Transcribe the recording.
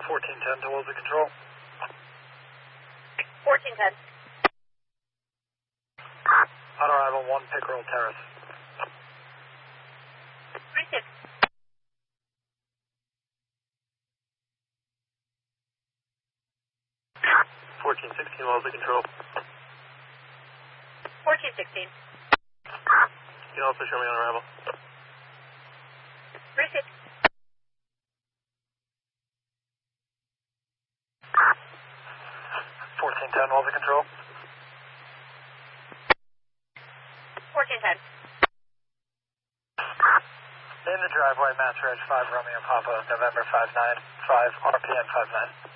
1410 to Wolsey Control. 1410. On arrival, 1 Pickerel Terrace. Receive. 1416 Wolsey Control. 1416. You can also show me on arrival. Receive. 1410 Wolsey Control. 1410. In the driveway, Mass Reg 5 Romeo Papa, November 595, RPM 59.